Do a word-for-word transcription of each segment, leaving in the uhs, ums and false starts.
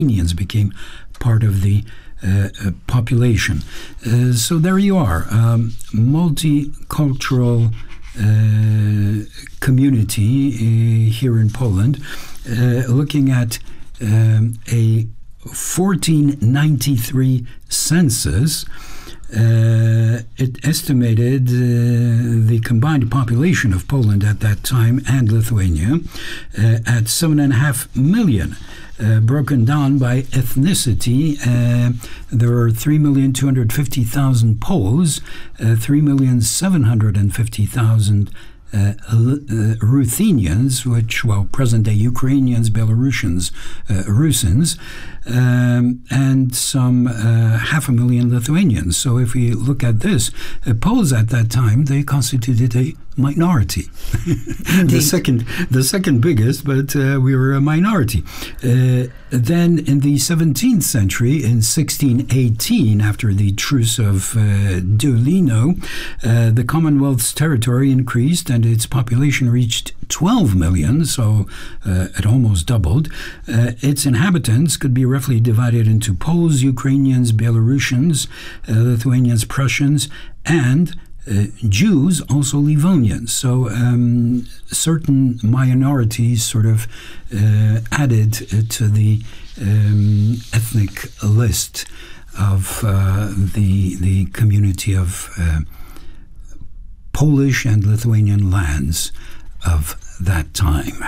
Lithuanians became part of the uh, uh, population. Uh, so there you are, um, multicultural uh, community uh, here in Poland, uh, looking at um, a fourteen ninety-three census. Uh, it estimated uh, the combined population of Poland at that time and Lithuania uh, at seven and a half million. Uh, broken down by ethnicity, uh, there are three million two hundred fifty thousand Poles, uh, three million seven hundred fifty thousand Uh, uh, Ruthenians, which, well, present-day Ukrainians, Belarusians, uh, Rusins, um, and some uh, half a million Lithuanians. So if we look at this, uh, Poles at that time, they constituted a minority. the second the second biggest, but uh, we were a minority. Uh, then in the seventeenth century, in sixteen eighteen, after the Truce of uh, Deulino, uh, the Commonwealth's territory increased and its population reached twelve million, so uh, it almost doubled. Uh, its inhabitants could be roughly divided into Poles, Ukrainians, Belarusians, uh, Lithuanians, Prussians, and Uh, Jews, also Livonians. So um, certain minorities sort of uh, added uh, to the um, ethnic list of uh, the the community of uh, Polish and Lithuanian lands of that time.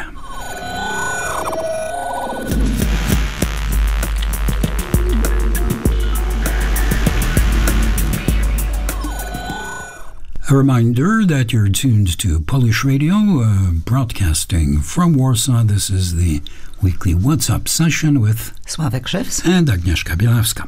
A reminder that you're tuned to Polish Radio, uh, broadcasting from Warsaw. This is the weekly What's Up session with Sławek Krzyws and Agnieszka Bielawska.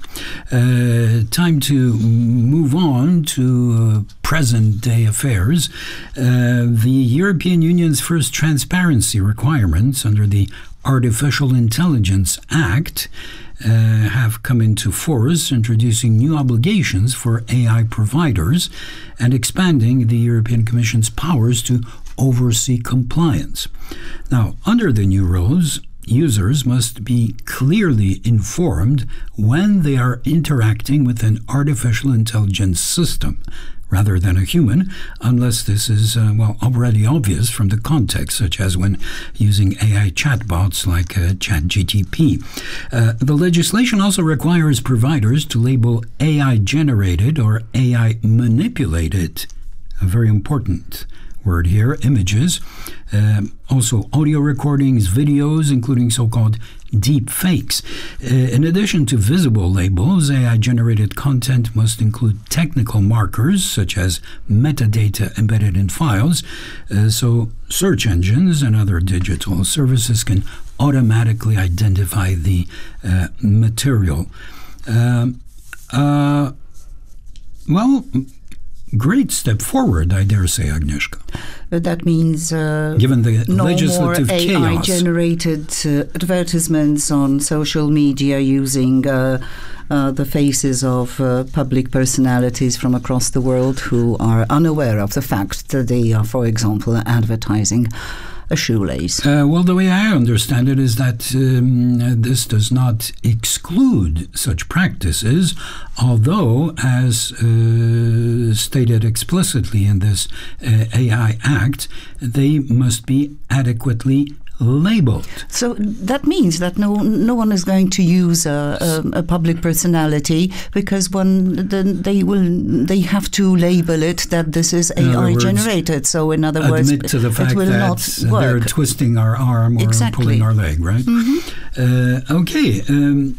Uh, time to move on to uh, present-day affairs. Uh, the European Union's first transparency requirements under the Artificial Intelligence Act Uh, have come into force, introducing new obligations for A I providers and expanding the European Commission's powers to oversee compliance. Now, under the new rules, users must be clearly informed when they are interacting with an artificial intelligence system rather than a human, unless this is, uh, well, already obvious from the context, such as when using A I chatbots like uh, ChatGPT. Uh, the legislation also requires providers to label A I-generated or A I-manipulated, a very important word here, images, um, also audio recordings, videos, including so-called deep fakes. Uh, in addition to visible labels, A I-generated content must include technical markers, such as metadata embedded in files, uh, so search engines and other digital services can automatically identify the uh, material. Uh, uh, well, great step forward, I dare say, Agnieszka. Uh, that means uh, given the no legislative more chaos. A I-generated uh, advertisements on social media using uh, uh, the faces of uh, public personalities from across the world who are unaware of the fact that they are, for example, advertising a shoelace. Uh, well, the way I understand it is that um, this does not exclude such practices, although, as uh, stated explicitly in this uh, A I Act, they must be adequately labeled. So that means that no no one is going to use a, a, a public personality because one then they will they have to label it that this is A I generated. So in other words, admit to the fact it will that not work. They're twisting our arm or Exactly. pulling our leg, right? Mm-hmm. Uh, okay. Um,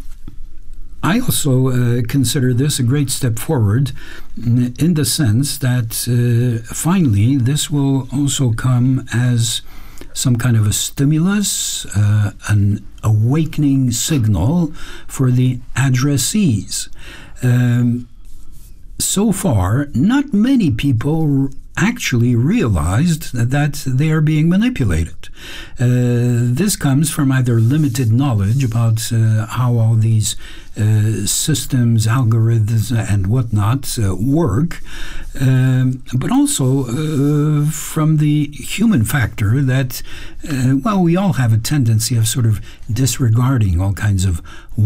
I also uh, consider this a great step forward in the sense that uh, finally this will also come as some kind of a stimulus, uh, an awakening signal for the addressees. Um, so far, not many people actually realized that they are being manipulated. Uh, this comes from either limited knowledge about uh, how all these uh, systems, algorithms, and whatnot uh, work, um, but also uh, from the human factor that, uh, well, we all have a tendency of sort of disregarding all kinds of